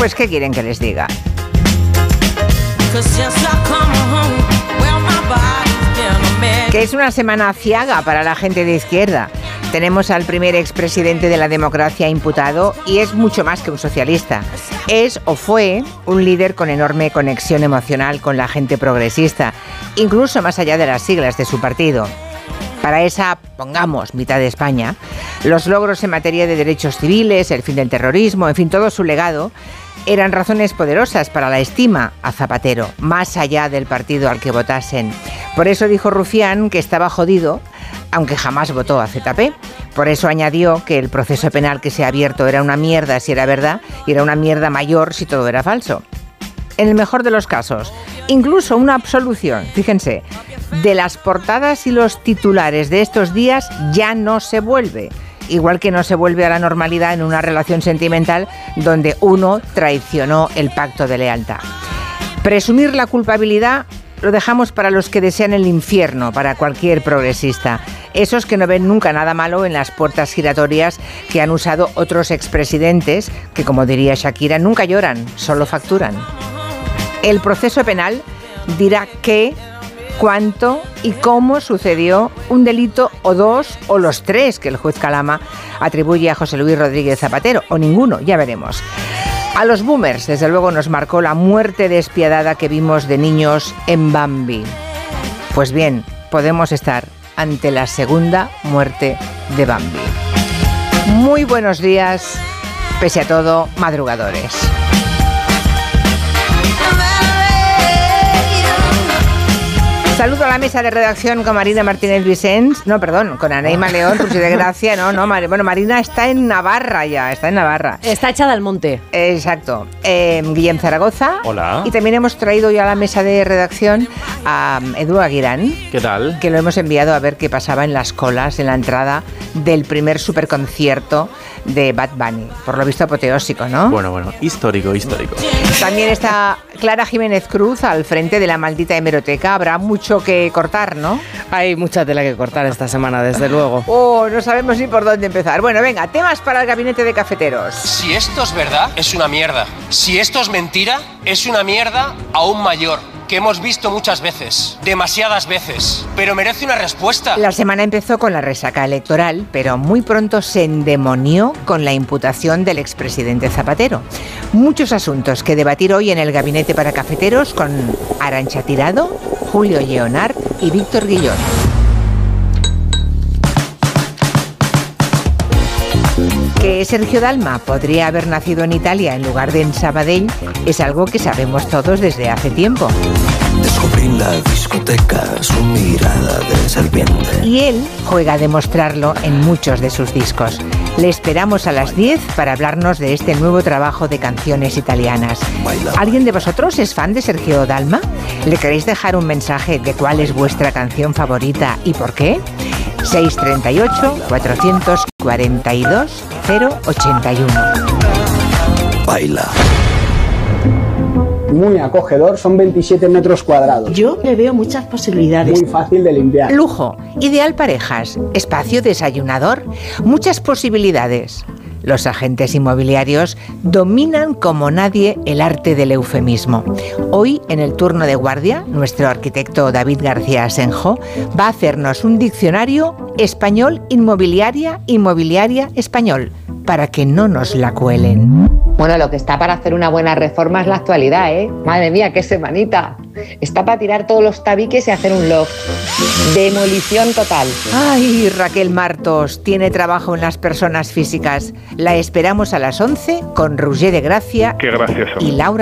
Pues, ¿qué quieren que les diga? Que es una semana aciaga para la gente de izquierda. Tenemos al primer expresidente de la democracia imputado y es mucho más que un socialista. Es o fue un líder con enorme conexión emocional con la gente progresista, incluso más allá de las siglas de su partido. Para esa, pongamos, mitad de España, los logros en materia de derechos civiles, el fin del terrorismo, en fin, todo su legado, eran razones poderosas para la estima a Zapatero, más allá del partido al que votasen. Por eso dijo Rufián que estaba jodido, aunque jamás votó a ZP. Por eso añadió que el proceso penal que se ha abierto era una mierda si era verdad y era una mierda mayor si todo era falso. En el mejor de los casos, incluso una absolución, fíjense, de las portadas y los titulares de estos días ya no se vuelve. Igual que no se vuelve a la normalidad en una relación sentimental donde uno traicionó el pacto de lealtad. Presumir la culpabilidad lo dejamos para los que desean el infierno, para cualquier progresista. Esos que no ven nunca nada malo en las puertas giratorias que han usado otros expresidentes que, como diría Shakira, nunca lloran, solo facturan. El proceso penal dirá qué, cuánto y cómo sucedió un delito o dos o los tres que el juez Calama atribuye a José Luis Rodríguez Zapatero, o ninguno, ya veremos. A los boomers, desde luego, nos marcó la muerte despiadada que vimos de niños en Bambi. Pues bien, podemos estar ante la segunda muerte de Bambi. Muy buenos días, pese a todo, madrugadores. Saludo a la mesa de redacción con Marina Martínez Vicens. No, perdón, con Aneima León, Rusi de Gracia. Bueno, Marina está en Navarra ya, está en Navarra. Está echada al monte. Exacto. Guillem Zaragoza. Hola. Y también hemos traído ya a la mesa de redacción a Edu Aguirán. ¿Qué tal? Que lo hemos enviado a ver qué pasaba en las colas, en la entrada del primer superconcierto de Bad Bunny. Por lo visto apoteósico, ¿no? Bueno, histórico. También está Clara Jiménez Cruz al frente de la maldita hemeroteca. Habrá mucho que cortar, ¿no? Hay mucha tela que cortar esta semana, desde luego. No sabemos ni por dónde empezar. Bueno, venga, temas para el gabinete de cafeteros. Si esto es verdad, es una mierda. Si esto es mentira, es una mierda aún mayor, que hemos visto muchas veces, demasiadas veces, pero merece una respuesta. La semana empezó con la resaca electoral, pero muy pronto se endemonió con la imputación del expresidente Zapatero. Muchos asuntos que debatir hoy en el gabinete para cafeteros con Arantxa Tirado, Julio Lleonart y Víctor Guillón. Que Sergio Dalma podría haber nacido en Italia en lugar de en Sabadell es algo que sabemos todos desde hace tiempo. Descubrí la discoteca, su mirada de serpiente. Y él juega a demostrarlo en muchos de sus discos. Le esperamos a las 10 para hablarnos de este nuevo trabajo de canciones italianas. ¿Alguien de vosotros es fan de Sergio Dalma? ¿Le queréis dejar un mensaje de cuál es vuestra canción favorita y por qué? 638-442-081. Baila. Muy acogedor, son 27 metros cuadrados. Yo le veo muchas posibilidades. Muy fácil de limpiar. Lujo, ideal parejas, espacio desayunador, muchas posibilidades. Los agentes inmobiliarios dominan como nadie el arte del eufemismo. Hoy, en el turno de guardia, nuestro arquitecto David García Asenjo va a hacernos un diccionario español inmobiliaria español, para que no nos la cuelen. Bueno, lo que está para hacer una buena reforma es la actualidad, ¿eh? Madre mía, qué semanita. Está para tirar todos los tabiques y hacer un loft. Demolición total. Ay, Raquel Martos tiene trabajo en las personas físicas. La esperamos a las 11 con Roger de Gracia. Qué gracioso. Y Laura